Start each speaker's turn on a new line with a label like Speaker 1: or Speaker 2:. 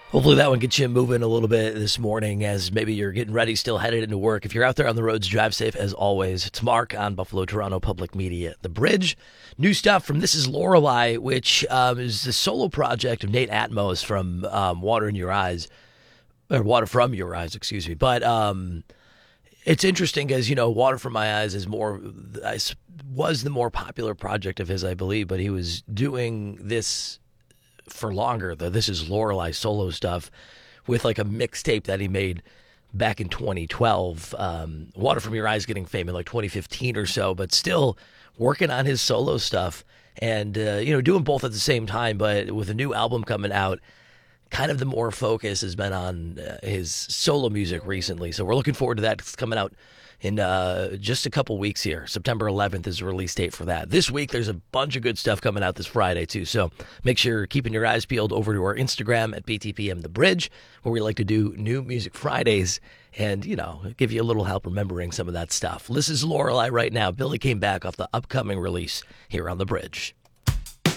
Speaker 1: Hopefully that one gets you moving a little bit this morning as maybe you're getting ready, still headed into work. If you're out there on the roads, drive safe as always. It's Mark on Buffalo Toronto Public Media. The Bridge. New stuff from This Is Lorelei, which is the solo project of Nate Atmos from Water in Your Eyes, or Water from Your Eyes, excuse me. But it's interesting as, Water from My Eyes is was the more popular project of his, I believe, but he was doing this for longer, the This Is Lorelei solo stuff with like a mixtape that he made back in 2012. Water from Your Eyes getting fame in like 2015 or so, but still working on his solo stuff and, doing both at the same time. But with a new album coming out, kind of the more focus has been on his solo music recently. So we're looking forward to that. It's coming out in just a couple weeks here. September 11th is the release date for that. This week, there's a bunch of good stuff coming out this Friday, too. So make sure you're keeping your eyes peeled over to our Instagram at BTPM The Bridge, where we like to do New Music Fridays and, give you a little help remembering some of that stuff. This is Lorelei right now. Billy came back off the upcoming release here on The Bridge.